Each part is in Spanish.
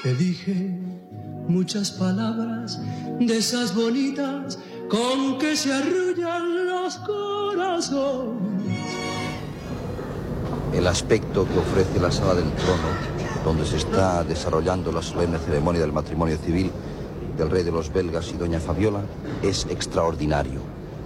Te dije muchas palabras de esas bonitas con que se arrullan los corazones. El aspecto que ofrece la sala del trono, donde se está desarrollando la solemne ceremonia del matrimonio civil del rey de los belgas y doña Fabiola, es extraordinario.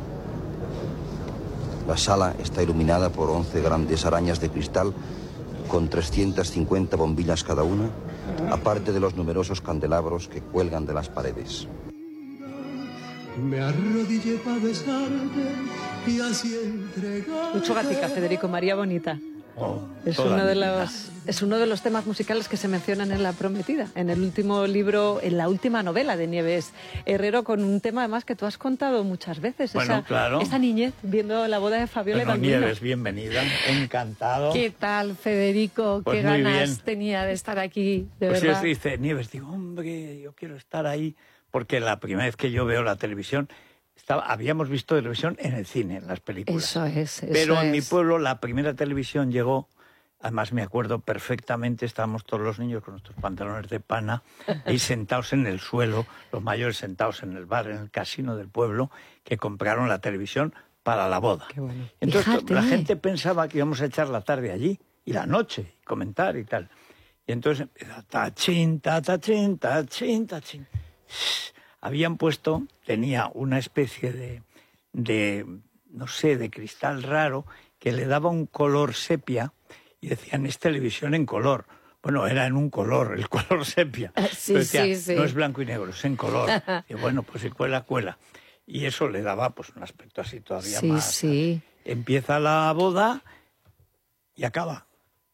La sala está iluminada por 11 grandes arañas de cristal con 350 bombillas cada una, aparte de los numerosos candelabros que cuelgan de las paredes. Me arrodillé para besarte y así entregarte. Mucho Gatica, Federico, María Bonita. Es uno de los temas musicales que se mencionan en La Prometida, en el último libro, en la última novela de Nieves Herrero, con un tema además que tú has contado muchas veces. Bueno, claro. Esa niñez viendo la boda de Fabiola y Balduino. Nieves, bienvenida, encantado. ¿Qué tal, Federico? Pues qué ganas tenía de estar aquí, de pues verdad. Sí, dice Nieves, digo, hombre, yo quiero estar ahí, porque la primera vez que yo veo la televisión, habíamos visto televisión en el cine, en las películas. Eso es. Pero en mi pueblo la primera televisión llegó, además me acuerdo perfectamente, estábamos todos los niños con nuestros pantalones de pana, ahí sentados en el suelo, los mayores sentados en el bar, en el casino del pueblo, que compraron la televisión para la boda. Qué bueno. Entonces Fíjate. la gente pensaba que íbamos a echar la tarde allí, y la noche, y comentar y tal. Y entonces empieza, tachín, tatachín, tachín, tachín. Habían puesto, tenía una especie de, no sé, de cristal raro que le daba un color sepia y decían, es televisión en color. Bueno, era en un color, el color sepia. Sí, decía, sí. no es blanco y negro, es en color. Y bueno, pues si cuela. Y eso le daba pues un aspecto así todavía más. Sí. Empieza la boda y acaba.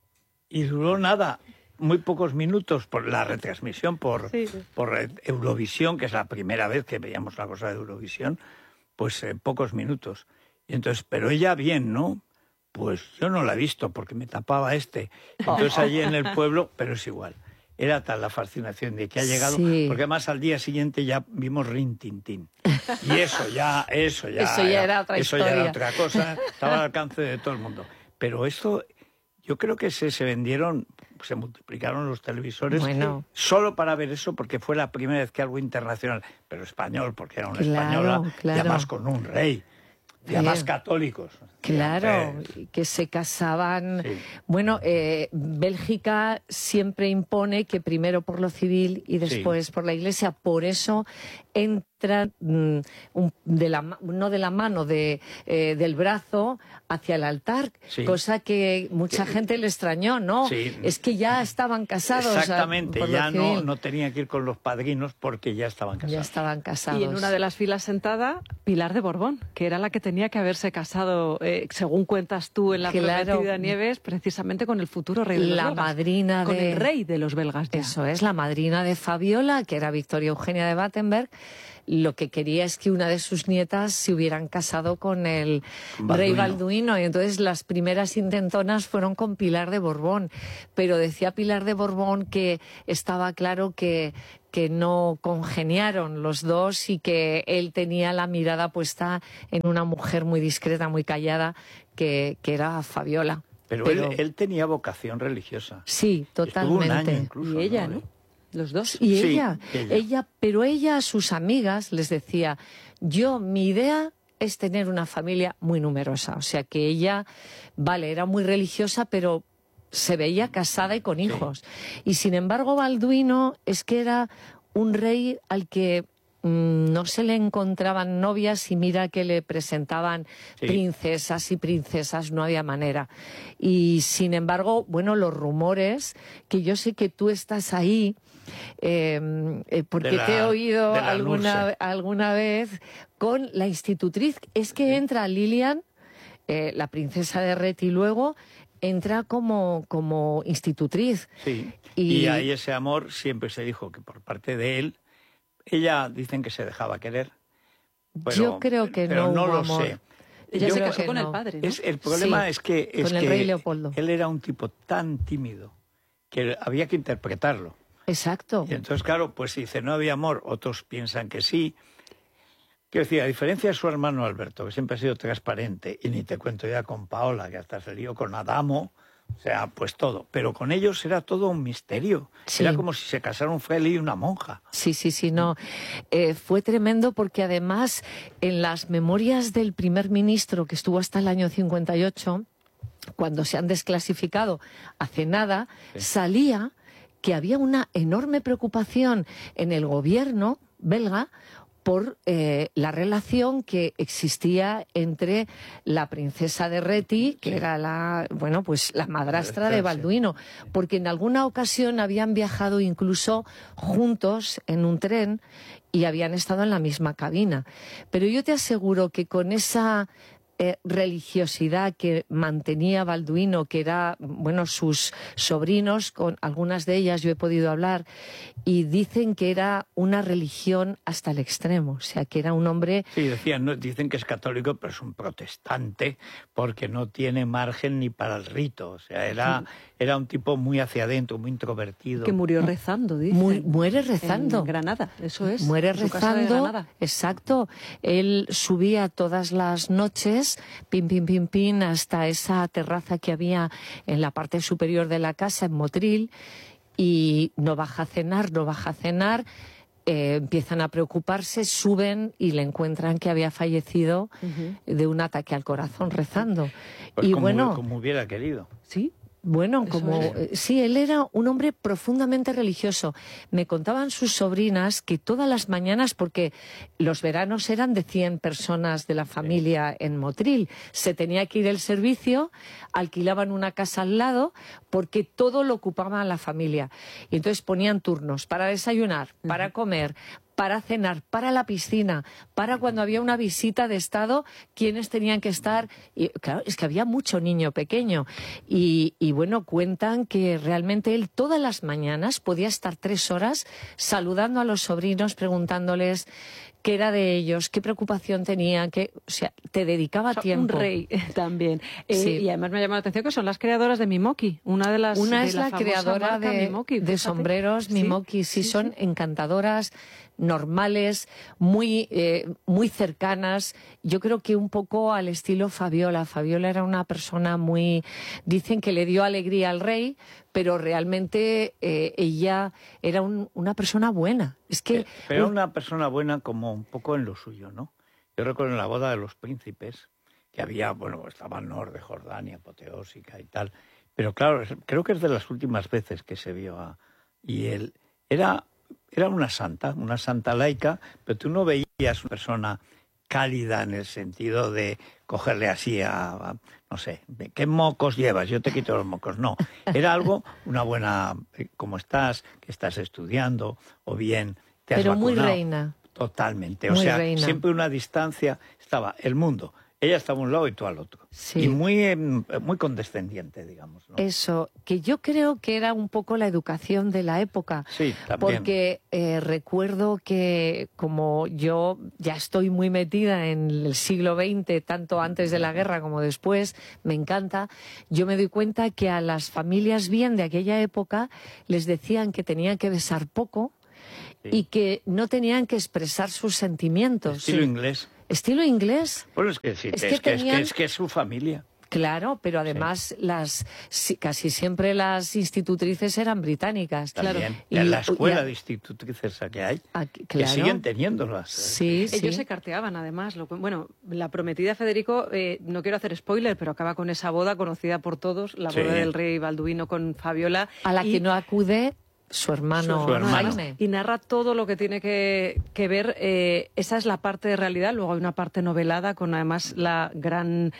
Y duró nada. Muy pocos minutos por la retransmisión por Eurovisión, que es la primera vez que veíamos una cosa de Eurovisión, pues pocos minutos. Y entonces, pero ella bien, ¿no? Pues yo no la he visto porque me tapaba Entonces allí en el pueblo, pero es igual. Era tal la fascinación de que ha llegado, porque además al día siguiente ya vimos Rin Tin Tin. Y eso ya era otra historia. Eso ya era otra cosa, estaba al alcance de todo el mundo. Pero esto, yo creo que se vendieron, se multiplicaron los televisores solo para ver eso, porque fue la primera vez que algo internacional, pero español, porque era una española, y además con un rey, y además católicos. Claro, que se casaban. Sí. Bueno, Bélgica siempre impone que primero por lo civil y después por la Iglesia. Por eso entra no de la mano del brazo hacia el altar, cosa que mucha gente le extrañó, ¿no? Sí. Es que ya estaban casados. Exactamente, ya no tenían que ir con los padrinos porque ya estaban casados. Ya estaban casados. Y en una de las filas sentada, Pilar de Borbón, que era la que tenía que haberse casado, según cuentas tú en La Prometida, Nieves, precisamente con el futuro rey de los belgas. Madrina con el rey de los belgas ya. Eso es, la madrina de Fabiola, que era Victoria Eugenia de Battenberg. Lo que quería es que una de sus nietas se hubieran casado con el rey Balduino, y entonces las primeras intentonas fueron con Pilar de Borbón, pero decía Pilar de Borbón que estaba claro que no congeniaron los dos y que él tenía la mirada puesta en una mujer muy discreta, muy callada, que era Fabiola. Pero él tenía vocación religiosa. Sí, totalmente. Estuvo un año incluso, y ella, ¿no? Los dos. Y ella a sus amigas les decía, mi idea es tener una familia muy numerosa. O sea que ella, era muy religiosa, pero se veía casada y con hijos. Y sin embargo, Balduino es que era un rey al que no se le encontraban novias, y mira que le presentaban princesas y princesas, no había manera. Y sin embargo, los rumores, que yo sé que tú estás ahí, porque te he oído alguna vez con la institutriz, es que entra Lilian, la princesa de Reti, luego entra como institutriz. Sí, y ahí ese amor siempre se dijo que por parte de él, ella dicen que se dejaba querer. Yo creo que no no hubo lo amor. sé. Ella se casó con el padre, ¿no? El problema es que con el rey Leopoldo. Él era un tipo tan tímido que había que interpretarlo. Exacto. Y entonces, claro, pues dice, no había amor, otros piensan que sí. Quiero decir, a diferencia de su hermano Alberto, que siempre ha sido transparente, y ni te cuento ya con Paola, que hasta se lió con Adamo, O sea, pues todo. Pero con ellos era todo un misterio. Sí. Era como si se casara un fraile y una monja. Sí, no. Fue tremendo porque además en las memorias del primer ministro, que estuvo hasta el año 58, cuando se han desclasificado hace nada, salía que había una enorme preocupación en el gobierno belga por la relación que existía entre la princesa de Reti, que era la madrastra de Balduino, porque en alguna ocasión habían viajado incluso juntos en un tren y habían estado en la misma cabina. Pero yo te aseguro que con esa religiosidad que mantenía Balduino, que era, sus sobrinos, con algunas de ellas yo he podido hablar, y dicen que era una religión hasta el extremo, o sea, que era un hombre... Sí, dicen que es católico, pero es un protestante, porque no tiene margen ni para el rito, o sea, era un tipo muy hacia adentro, muy introvertido. Que murió rezando, dicen. Muere rezando. En Granada, eso es. Muere su casa de rezando, Granada. exacto. Él subía todas las noches, pin, hasta esa terraza que había en la parte superior de la casa, en Motril, y no baja a cenar, empiezan a preocuparse, suben y le encuentran que había fallecido de un ataque al corazón rezando. Pues y como hubiera querido. Sí. Bueno, sí, él era un hombre profundamente religioso. Me contaban sus sobrinas que todas las mañanas, porque los veranos eran de 100 personas de la familia en Motril, se tenía que ir el servicio, alquilaban una casa al lado, porque todo lo ocupaba la familia. Y entonces ponían turnos para desayunar, para comer, para cenar, para la piscina, para cuando había una visita de Estado, quienes tenían que estar. Y, claro, es que había mucho niño pequeño. Y cuentan que realmente él todas las mañanas podía estar 3 horas saludando a los sobrinos, preguntándoles qué era de ellos, qué preocupación tenían, o sea, te dedicaba tiempo. Un rey también. Sí. Y además me llama la atención que son las creadoras de Mimoki. Una es la creadora de sombreros Mimoki. Sí, son encantadoras, normales, muy cercanas. Yo creo que un poco al estilo Fabiola. Fabiola era una persona dicen que le dio alegría al rey, pero realmente ella era una persona buena. Es que pero una persona buena como un poco en lo suyo, ¿no? Yo recuerdo en la boda de los príncipes que había, estaba Nor de Jordania, apoteósica y tal, pero claro, creo que es de las últimas veces que se vio y él era una santa laica, pero tú no veías una persona cálida en el sentido de cogerle así no sé, ¿qué mocos llevas? Yo te quito los mocos. No, era una buena, ¿cómo estás? ¿Qué estás estudiando? O bien, ¿te has vacunado? Pero muy reina. Totalmente, muy reina. Siempre una distancia, estaba el mundo. Ella estaba a un lado y tú al otro. Sí. Y muy condescendiente, digamos, ¿no? Eso, que yo creo que era un poco la educación de la época. Sí, también. Porque recuerdo que como yo ya estoy muy metida en el siglo XX, tanto antes de la guerra como después, me encanta, yo me doy cuenta que a las familias bien de aquella época les decían que tenían que besar poco y que no tenían que expresar sus sentimientos. Estilo inglés. ¿Estilo inglés? Bueno, es que es su familia. Claro, pero además casi siempre las institutrices eran británicas. También. Claro. En la escuela de institutrices que hay, que siguen teniéndolas. Sí, Ellos se carteaban, además. La prometida Federico, no quiero hacer spoiler, pero acaba con esa boda conocida por todos, la boda del rey Balduino con Fabiola. A la que no acude su hermano. Jaime. Y narra todo lo que tiene que ver. Esa es la parte de realidad. Luego hay una parte novelada con además la gran...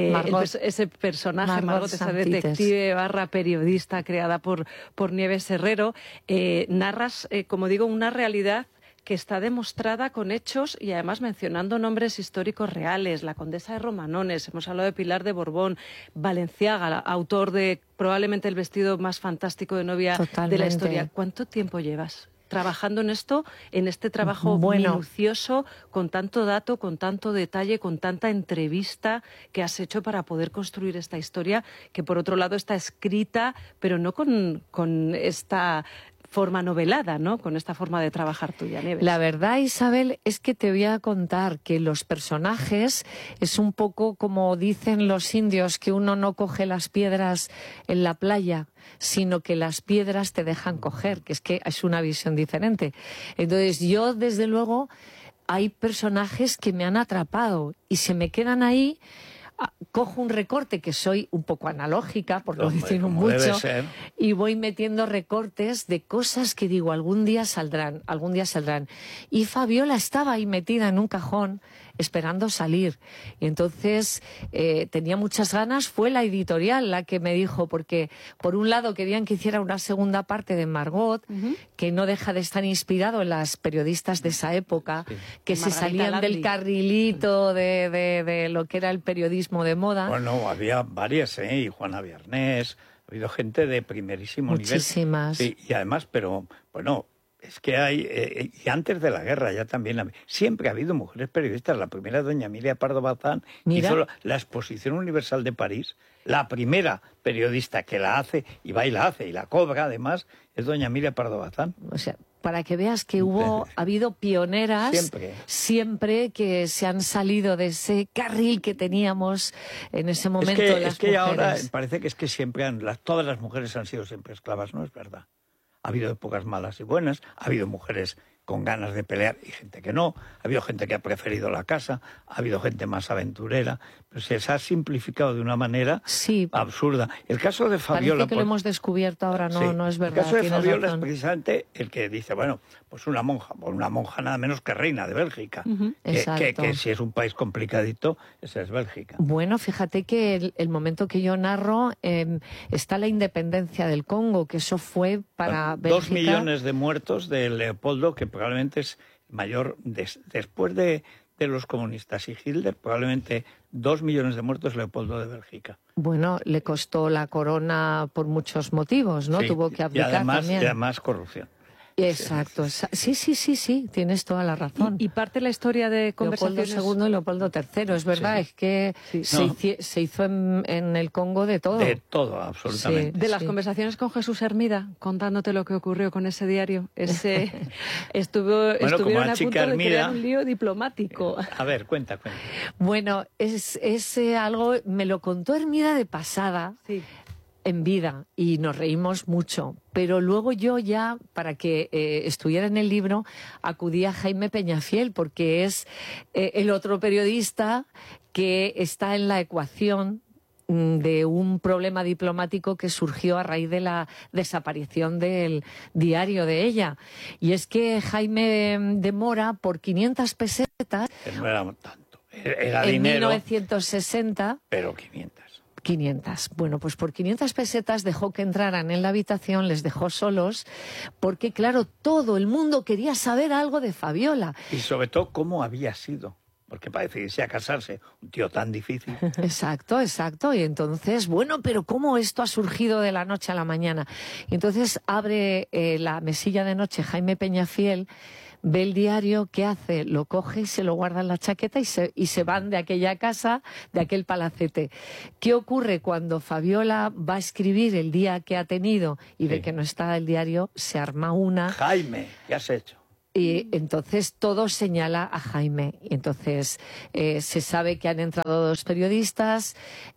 ese personaje, Margot, esa detective / periodista creada por Nieves Herrero. Narras, como digo, una realidad que está demostrada con hechos y además mencionando nombres históricos reales. La condesa de Romanones, hemos hablado de Pilar de Borbón, Balenciaga, autor de probablemente el vestido más fantástico de novia de la historia. ¿Cuánto tiempo llevas trabajando en esto, en este trabajo minucioso, con tanto dato, con tanto detalle, con tanta entrevista que has hecho para poder construir esta historia que por otro lado está escrita, pero no con esta forma novelada, ¿no? Con esta forma de trabajar tuya, Nieves. La verdad, Isabel, es que te voy a contar que los personajes es un poco como dicen los indios, que uno no coge las piedras en la playa, sino que las piedras te dejan coger, que es una visión diferente. Entonces yo, desde luego, hay personajes que me han atrapado y se me quedan ahí. Cojo un recorte, que soy un poco analógica, por no decir mucho, y voy metiendo recortes de cosas que digo, algún día saldrán. Y Fabiola estaba ahí metida en un cajón esperando salir. Y entonces tenía muchas ganas, fue la editorial la que me dijo, porque por un lado querían que hiciera una segunda parte de Margot, que no deja de estar inspirado en las periodistas de esa época, que se salían del carrilito de lo que era el periodismo de moda. Bueno, había varias, y Juana Viernés, ha habido gente de primerísimo nivel. Muchísimas. Sí, y además, pero bueno, es que hay, y antes de la guerra ya también, siempre ha habido mujeres periodistas. La primera, doña Emilia Pardo Bazán, hizo la Exposición Universal de París. La primera periodista que la hace, y va y la hace, y la cobra además, es doña Emilia Pardo Bazán. O sea, para que veas que ha habido pioneras siempre que se han salido de ese carril que teníamos en ese momento. Es que ahora parece que siempre todas las mujeres han sido siempre esclavas, no es verdad. Ha habido épocas malas y buenas, ha habido mujeres con ganas de pelear y gente que no, ha habido gente que ha preferido la casa, ha habido gente más aventurera, pero se ha simplificado de una manera absurda. El caso de Fabiola... Parece que lo hemos descubierto ahora, no es verdad. El caso de Fabiola es precisamente el que dice, bueno, pues una monja nada menos que reina de Bélgica, que si es un país complicadito, esa es Bélgica. Bueno, fíjate que el momento que yo narro está la independencia del Congo, que eso fue para Bélgica... 2 millones de muertos de Leopoldo, que probablemente es mayor, después de los comunistas y Hitler, probablemente 2 millones de muertos Leopoldo de Bélgica. Bueno, le costó la corona por muchos motivos, ¿no? Sí, Tuvo que abdicar también. Y además corrupción. Exacto. Sí, tienes toda la razón. Y parte la historia de conversaciones... Leopoldo II y Leopoldo III, es verdad, es que se hizo en el Congo de todo. De todo, absolutamente. De las conversaciones con Jesús Hermida, contándote lo que ocurrió con ese diario. Estuvieron a punto de crear un lío diplomático. A ver, cuenta. Bueno, es algo, me lo contó Hermida de pasada. Sí. En vida, y nos reímos mucho, pero luego yo ya, para que estuviera en el libro, acudí a Jaime Peñafiel, porque es el otro periodista que está en la ecuación de un problema diplomático que surgió a raíz de la desaparición del diario de ella. Y es que Jaime de Mora, por 500 pesetas... No era tanto, era en dinero... En 1960... Pero 500. Bueno, pues por 500 pesetas dejó que entraran en la habitación, les dejó solos, porque claro, todo el mundo quería saber algo de Fabiola. Y sobre todo cómo había sido, porque para decidirse a casarse, un tío tan difícil. Exacto. Y entonces, bueno, pero ¿cómo esto ha surgido de la noche a la mañana? Y entonces abre la mesilla de noche Jaime Peñafiel, ve el diario, ¿qué hace? Lo coge y se lo guarda en la chaqueta y se van de aquella casa, de aquel palacete. ¿Qué ocurre cuando Fabiola va a escribir el día que ha tenido y ve que no está el diario? Se arma una... Jaime, ¿qué has hecho? Y entonces todo señala a Jaime. Y entonces se sabe que han entrado 2 periodistas.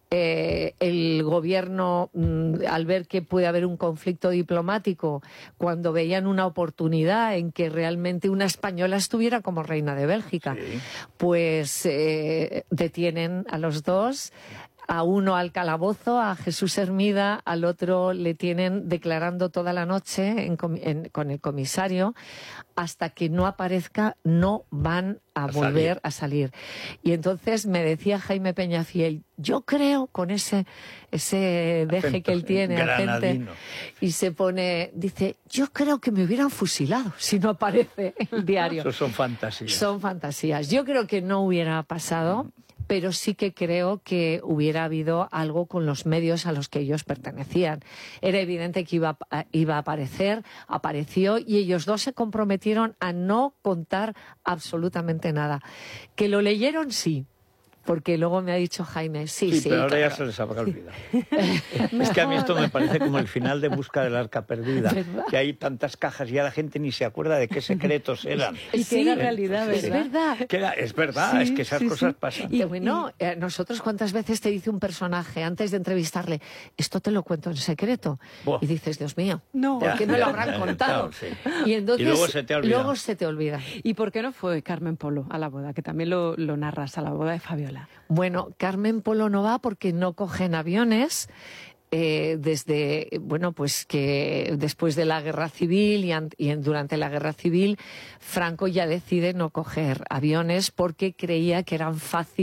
El gobierno, al ver que puede haber un conflicto diplomático, cuando veían una oportunidad en que realmente una española estuviera como reina de Bélgica, pues detienen a los 2. A uno al calabozo, a Jesús Hermida, al otro le tienen declarando toda la noche con el comisario. Hasta que no aparezca, no van a volver a salir. Y entonces me decía Jaime Peñafiel, yo creo, con ese deje que él tiene, granadino, y se pone, dice, yo creo que me hubieran fusilado si no aparece el diario. Eso son fantasías. Son fantasías. Yo creo que no hubiera pasado. Pero sí que creo que hubiera habido algo con los medios a los que ellos pertenecían. Era evidente que iba a aparecer, apareció, y ellos 2 se comprometieron a no contar absolutamente nada. Que lo leyeron, sí, porque luego me ha dicho Jaime, sí, pero ahora claro. ya se les habrá olvidado. Es que a mí esto me parece como el final de Busca del Arca Perdida, que hay tantas cajas y ya la gente ni se acuerda de qué secretos eran. Y que era realidad, ¿verdad? Es verdad. Es verdad, es que esas cosas pasan. Y bueno, nosotros cuántas veces te dice un personaje antes de entrevistarle, esto te lo cuento en secreto. Buah. Y dices, Dios mío, No. ¿por qué me lo habrán contado? Claro, sí. Y entonces Y luego se te olvida. luego se te olvida. ¿Y por qué no fue Carmen Polo a la boda? Que también lo narras, a la boda de Fabiola. Bueno, Carmen Polo no va porque no cogen aviones. Desde, bueno, pues que después de la guerra civil durante la guerra civil, Franco ya decide no coger aviones porque creía que eran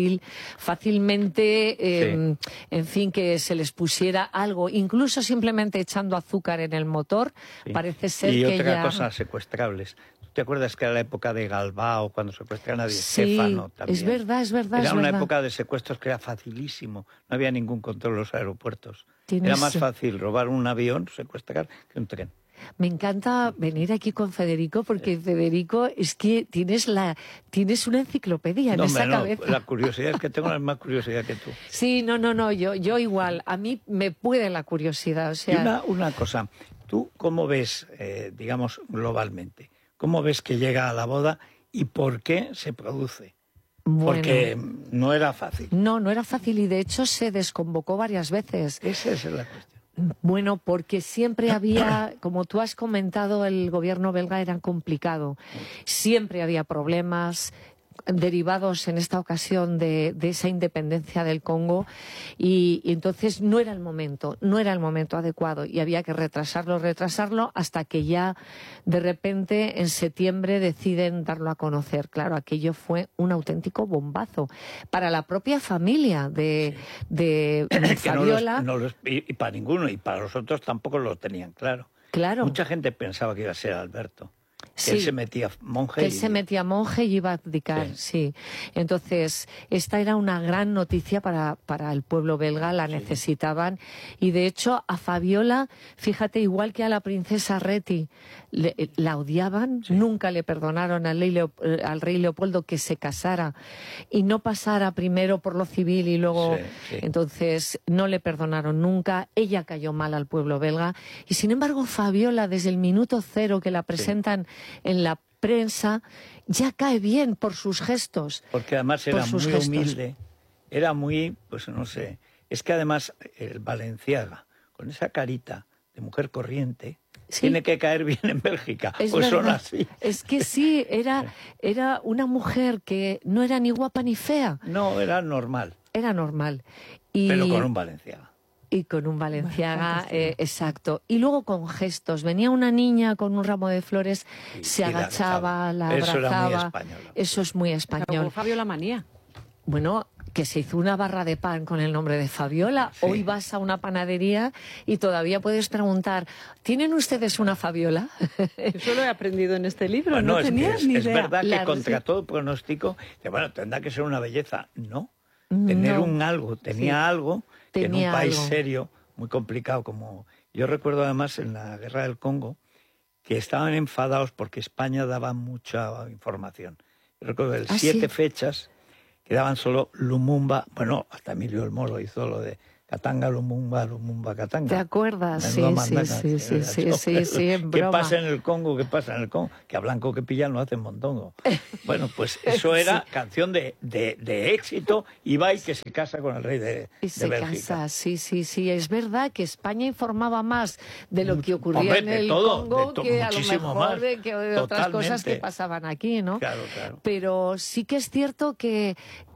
fácilmente, en fin, que se les pusiera algo, incluso simplemente echando azúcar en el motor, parece ser y que otra ya... cosa, secuestrables. ¿Te acuerdas que era la época de Galbao, cuando secuestran a Di Sí, Stéfano también? es verdad. Era una verdad. época de secuestros que era facilísimo. No había ningún control en los aeropuertos. Tienes- Era más fácil robar un avión, secuestrar, que un tren. Me encanta venir aquí con Federico porque Federico es que tienes una enciclopedia en esa cabeza. La curiosidad es que tengo la misma curiosidad que tú. Sí, no, yo igual. A mí me puede la curiosidad, o Y sea... una cosa, ¿tú cómo ves, digamos, globalmente? ¿Cómo ves que llega a la boda y por qué se produce? Bueno. Porque no era fácil. No era fácil y de hecho se desconvocó varias veces. Esa es la cuestión. Bueno, porque siempre había, como tú has comentado, el gobierno belga era complicado. Siempre había problemas derivados en esta ocasión de esa independencia del Congo y entonces no era el momento adecuado y había que retrasarlo hasta que ya de repente en septiembre deciden darlo a conocer. Claro, aquello fue un auténtico bombazo para la propia familia de Fabiola. Y para ninguno, y para los otros tampoco lo tenían claro. Claro. Mucha gente pensaba que iba a ser Alberto. Que Sí. él se metía monje. Que él se metía monje y iba a abdicar, sí. Entonces, esta era una gran noticia para el pueblo belga, la necesitaban. Y de hecho, a Fabiola, fíjate, igual que a la princesa Reti, la odiaban, nunca le perdonaron al rey Leopoldo que se casara y no pasara primero por lo civil y luego... Sí. Entonces, no le perdonaron nunca, ella cayó mal al pueblo belga. Y sin embargo, Fabiola, desde el minuto cero que la presentan en la prensa, ya cae bien por sus gestos. Porque además era muy humilde, era muy, pues no sé, es que además el Balenciaga, con esa carita de mujer corriente, tiene que caer bien en Bélgica, Es pues son verdad. así. Es que sí, era una mujer que no era ni guapa ni fea, No, era normal, era normal. pero con un Balenciaga. Y con un Balenciaga, exacto. Y luego con gestos. Venía una niña con un ramo de flores, se agachaba, la Eso abrazaba. era muy español. Eso es muy español. Fabiola manía. Bueno, que se hizo una barra de pan con el nombre de Fabiola. Sí. Hoy vas a una panadería y todavía puedes preguntar, ¿tienen ustedes una Fabiola? Eso lo he aprendido en este libro, Bueno, no es tenía que ni es idea. verdad que La- contra todo pronóstico, bueno, tendrá que ser una belleza. No, tener No. un algo, tenía algo que en un Tenía país algo. serio, muy complicado, como yo recuerdo además en la guerra del Congo, que estaban enfadados porque España daba mucha información. Yo recuerdo de 7 ¿sí? fechas que daban solo Lumumba, bueno, hasta Emilio el Moro hizo lo de Katanga, Lumumba, Lumumba, Katanga. ¿Te acuerdas? Sí, Menuda mandanga, sí, en ¿Qué broma. pasa en el Congo? ¿Qué pasa en el Congo? Que a blanco que pillan lo hacen mondongo. Bueno, pues eso era canción de éxito, y va y que se casa con el rey de Se Bélgica. casa, sí. Es verdad que España informaba más de lo que ocurría Hombre, en de el todo, Congo que a lo muchísimo mejor más. de otras cosas que Totalmente. pasaban aquí, ¿no? Claro. Pero sí que es cierto que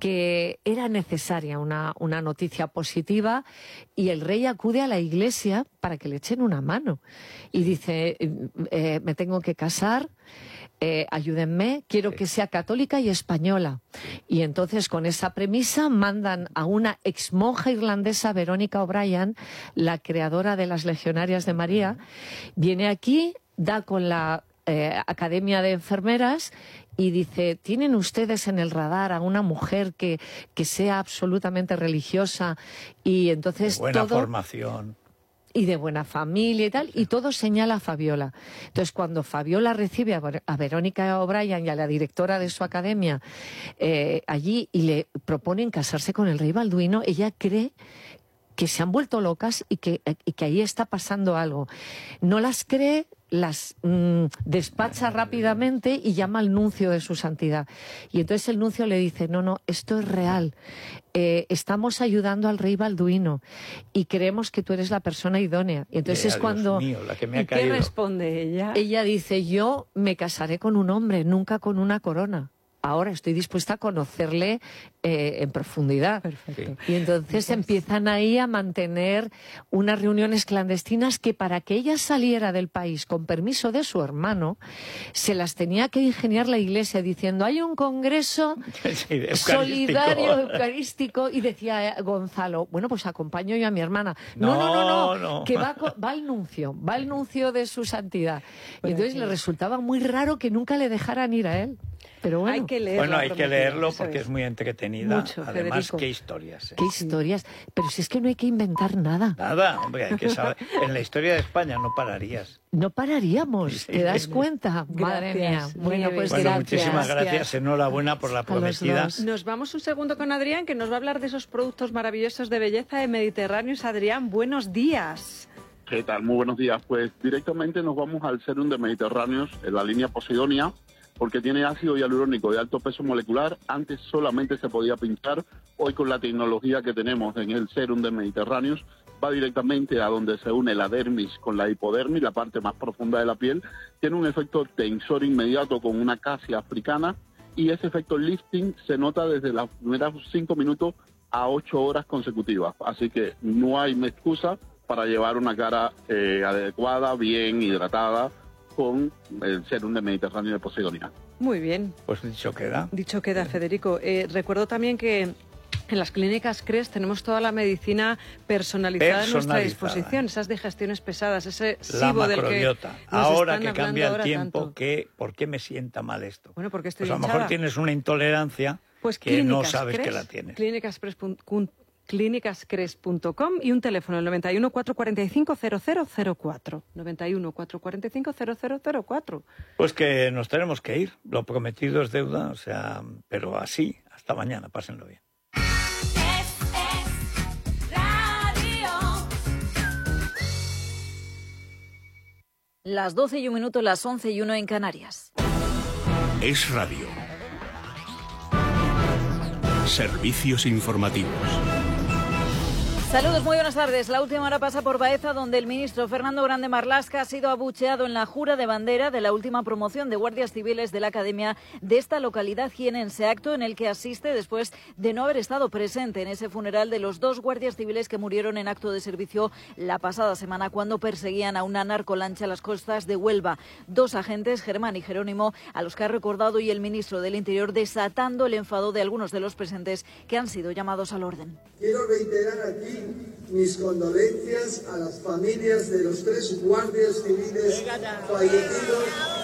era necesaria una noticia positiva y el rey acude a la iglesia para que le echen una mano. Y dice, me tengo que casar, ayúdenme, quiero que sea católica y española. Y entonces con esa premisa mandan a una ex monja irlandesa, Verónica O'Brien, la creadora de las Legionarias de María, viene aquí, da con la Academia de Enfermeras y dice, ¿tienen ustedes en el radar a una mujer que sea absolutamente religiosa? Y entonces Buena todo... formación. y de buena familia y tal, y todo señala a Fabiola. Entonces, cuando Fabiola recibe a Verónica O'Brien y a la directora de su academia allí y le proponen casarse con el rey Balduino, ella cree que se han vuelto locas y que ahí está pasando algo. No las cree, las despacha rápidamente y llama al nuncio de su santidad. Y entonces el nuncio le dice, no, esto es real. Estamos ayudando al rey Balduino y creemos que tú eres la persona idónea. Y entonces es cuando... Dios mío, la que me ha ¿Y caído. qué responde ella? Ella dice, yo me casaré con un hombre, nunca con una corona. Ahora estoy dispuesta a conocerle en profundidad. Perfecto. Y entonces empiezan ahí a mantener unas reuniones clandestinas que para que ella saliera del país con permiso de su hermano, se las tenía que ingeniar la Iglesia diciendo, hay un congreso Sí, solidario eucarístico, y decía Gonzalo, bueno, pues acompaño yo a mi hermana. No, que va el nuncio de su santidad. Y entonces le resultaba muy raro que nunca le dejaran ir a él. Pero bueno, Hay que leerlo. Bueno, hay que Prometida, leerlo eso porque es muy entretenida. Mucho, Además, Federico. qué historias. qué historias. Pero si es que no hay que inventar nada. Nada, hombre, hay que saber. En la historia de España no pararías. No pararíamos, Sí. ¿te das cuenta? Madre mía. Gracias, Bueno, pues Nieves. Bueno, gracias. muchísimas gracias. Enhorabuena por la los prometida. dos. Nos vamos un segundo con Adrián, que nos va a hablar de esos productos maravillosos de belleza de Mediterráneos. Adrián, buenos días. ¿Qué tal? Muy buenos días. Pues directamente nos vamos al serum de Mediterráneos en la línea Posidonia, porque tiene ácido hialurónico de alto peso molecular. Antes solamente se podía pinchar. Hoy, con la tecnología que tenemos en el serum de Mediterráneos, va directamente a donde se une la dermis con la hipodermis, la parte más profunda de la piel. Tiene un efecto tensor inmediato con una acacia africana, y ese efecto lifting se nota desde los primeros 5 minutos a 8 horas consecutivas. Así que no hay excusa para llevar una cara adecuada, bien hidratada, con el serum de Mediterráneo de Posidonia. Muy bien. Pues dicho queda. Dicho queda, Federico. Recuerdo también que en las clínicas CRES tenemos toda la medicina personalizada a nuestra disposición. Esas digestiones pesadas, ese La SIBO del que macrobiota. nos Ahora están que cambia el hablando tiempo, ahora tanto. ¿por qué me sienta mal esto? Bueno, porque estoy Pues a lo mejor hinchada. tienes una intolerancia Pues que no Clínicas sabes CRES, que la tienes. clínicascres.com y un teléfono, el 91 445 0004. 91 445 0004. Pues que nos tenemos que ir. Lo prometido es deuda, pero así. Hasta mañana. Pásenlo bien. Las 12:01, las 11:01 en Canarias. Es Radio. Servicios informativos. Saludos, muy buenas tardes. La última hora pasa por Baeza, donde el ministro Fernando Grande Marlaska ha sido abucheado en la jura de bandera de la última promoción de guardias civiles de la Academia de esta localidad jienense, acto en el que asiste después de no haber estado presente en ese funeral de los 2 guardias civiles que murieron en acto de servicio la pasada semana cuando perseguían a una narcolancha a las costas de Huelva. 2 agentes, Germán y Jerónimo, a los que ha recordado hoy el ministro del Interior, desatando el enfado de algunos de los presentes que han sido llamados al orden. Quiero reiterar aquí mis condolencias a las familias de los 3 guardias civiles fallecidos.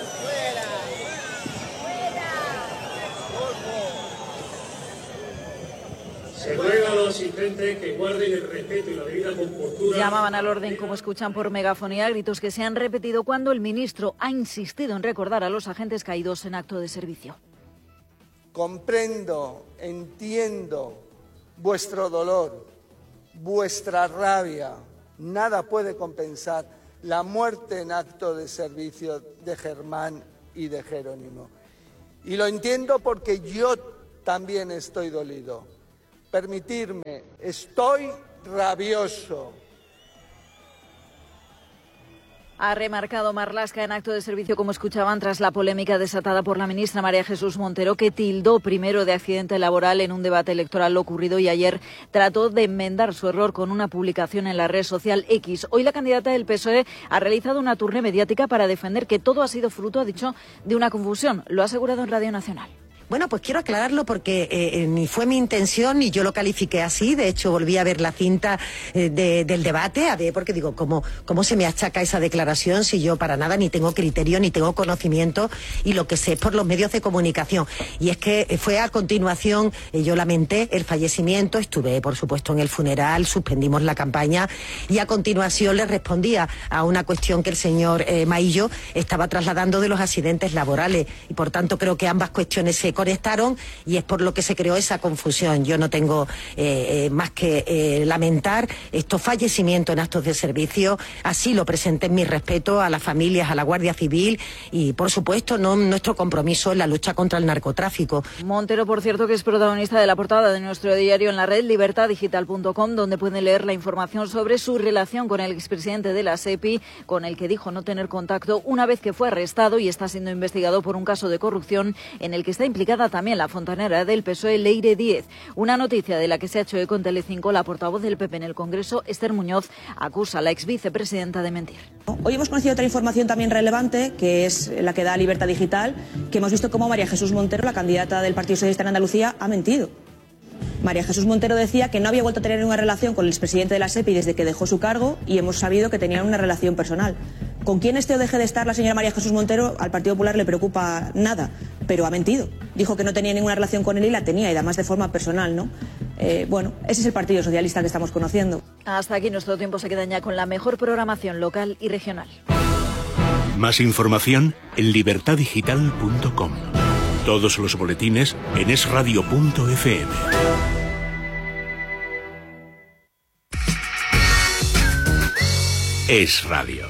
Se ruega a los asistentes que guarden el respeto y la debida compostura. Llamaban al orden, como escuchan por megafonía, gritos que se han repetido cuando el ministro ha insistido en recordar a los agentes caídos en acto de servicio. Comprendo, entiendo vuestro dolor, vuestra rabia. Nada puede compensar la muerte en acto de servicio de Germán y de Jerónimo. Y lo entiendo porque yo también estoy dolido. Permitirme, estoy rabioso. Ha remarcado Marlaska en acto de servicio, como escuchaban, tras la polémica desatada por la ministra María Jesús Montero, que tildó primero de accidente laboral en un debate electoral lo ocurrido, y ayer trató de enmendar su error con una publicación en la red social X. Hoy la candidata del PSOE ha realizado una tournée mediática para defender que todo ha sido fruto, ha dicho, de una confusión. Lo ha asegurado en Radio Nacional. Bueno, pues quiero aclararlo porque ni fue mi intención ni yo lo califiqué así. De hecho, volví a ver la cinta del debate, a ver, porque digo, ¿cómo se me achaca esa declaración si yo para nada ni tengo criterio ni tengo conocimiento y lo que sé es por los medios de comunicación? Y es que fue a continuación, yo lamenté el fallecimiento, estuve por supuesto en el funeral, suspendimos la campaña y a continuación le respondía a una cuestión que el señor Maillo estaba trasladando de los accidentes laborales y por tanto creo que ambas cuestiones se conectaron y es por lo que se creó esa confusión. Yo no tengo más que lamentar estos fallecimientos en actos de servicio, así lo presenté en mi respeto a las familias, a la Guardia Civil y por supuesto nuestro compromiso en la lucha contra el narcotráfico. Montero, por cierto, que es protagonista de la portada de nuestro diario en la red libertadigital.com, donde pueden leer la información sobre su relación con el expresidente de la SEPI, con el que dijo no tener contacto una vez que fue arrestado y está siendo investigado por un caso de corrupción en el que está implicada también la fontanera del PSOE, Leire Díez. Una noticia de la que se ha hecho eco en Telecinco. La portavoz del PP en el Congreso, Esther Muñoz, acusa a la exvicepresidenta de mentir. Hoy hemos conocido otra información también relevante, que es la que da Libertad Digital, que hemos visto cómo María Jesús Montero, la candidata del Partido Socialista en Andalucía, ha mentido. María Jesús Montero decía que no había vuelto a tener una relación con el expresidente de la SEPI desde que dejó su cargo y hemos sabido que tenían una relación personal. Con quién esté o deje de estar la señora María Jesús Montero, al Partido Popular le preocupa nada, pero ha mentido. Dijo que no tenía ninguna relación con él y la tenía, y además de forma personal, ¿no? Bueno, ese es el Partido Socialista que estamos conociendo. Hasta aquí nuestro tiempo se queda ya con la mejor programación local y regional. Más información en libertadigital.com. Todos los boletines en esradio.fm. Es Radio.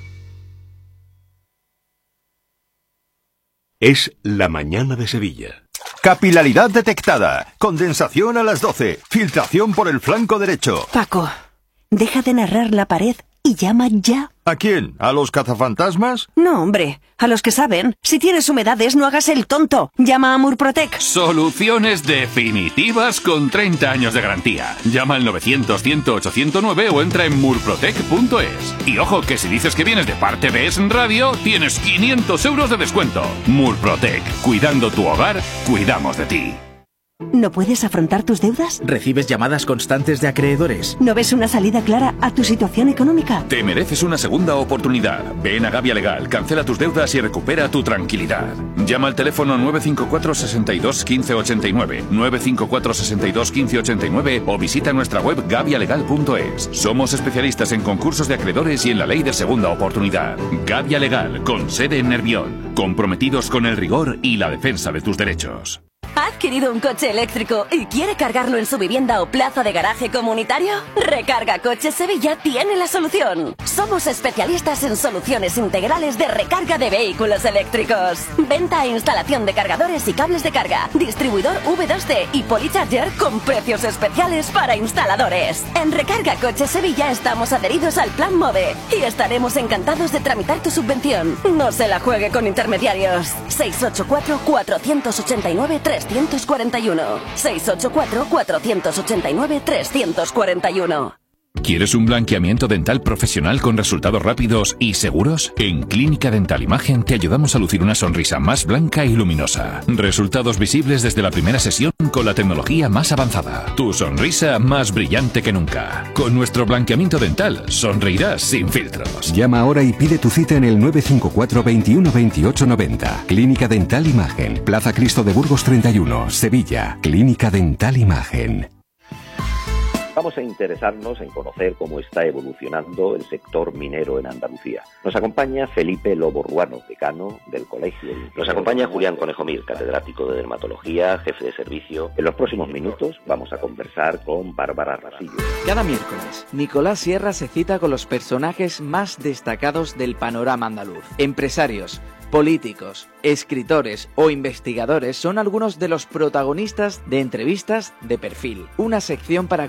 Es la mañana de Sevilla. Capilaridad detectada. Condensación a las 12. Filtración por el flanco derecho. Paco, deja de narrar la pared y llama ya. ¿A quién? ¿A los cazafantasmas? No, hombre, a los que saben. Si tienes humedades, no hagas el tonto. Llama a Murprotec. Soluciones definitivas con 30 años de garantía. Llama al 900-108-109 o entra en murprotec.es. Y ojo, que si dices que vienes de parte de Es Radio, tienes 500 euros de descuento. Murprotec. Cuidando tu hogar, cuidamos de ti. ¿No puedes afrontar tus deudas? ¿Recibes llamadas constantes de acreedores? ¿No ves una salida clara a tu situación económica? Te mereces una segunda oportunidad. Ven a Gavia Legal, cancela tus deudas y recupera tu tranquilidad. Llama al teléfono 954 62 15 89, 954 62 15 89 o visita nuestra web gavialegal.es. Somos especialistas en concursos de acreedores y en la ley de segunda oportunidad. Gavia Legal, con sede en Nervión. Comprometidos con el rigor y la defensa de tus derechos. ¿Ha adquirido un coche eléctrico y quiere cargarlo en su vivienda o plaza de garaje comunitario? Recarga Coches Sevilla tiene la solución. Somos especialistas en soluciones integrales de recarga de vehículos eléctricos. Venta e instalación de cargadores y cables de carga. Distribuidor V2C y Polycharger con precios especiales para instaladores. En Recarga Coches Sevilla estamos adheridos al Plan MOVE y estaremos encantados de tramitar tu subvención. No se la juegue con intermediarios. 684-489-341. 684-489-341. ¿Quieres un blanqueamiento dental profesional con resultados rápidos y seguros? En Clínica Dental Imagen te ayudamos a lucir una sonrisa más blanca y luminosa. Resultados visibles desde la primera sesión con la tecnología más avanzada. Tu sonrisa más brillante que nunca. Con nuestro blanqueamiento dental sonreirás sin filtros. Llama ahora y pide tu cita en el 954 21 28 90. Clínica Dental Imagen. Plaza Cristo de Burgos 31, Sevilla. Clínica Dental Imagen. Vamos a interesarnos en conocer cómo está evolucionando el sector minero en Andalucía. Nos acompaña Felipe Lobo Ruano, decano del Colegio. Nos acompaña Julián Conejo Mir, catedrático de dermatología, jefe de servicio. En los próximos minutos vamos a conversar con Bárbara Rasillo. Cada miércoles, Nicolás Sierra se cita con los personajes más destacados del panorama andaluz. Empresarios, políticos, escritores o investigadores son algunos de los protagonistas de Entrevistas de Perfil, una sección para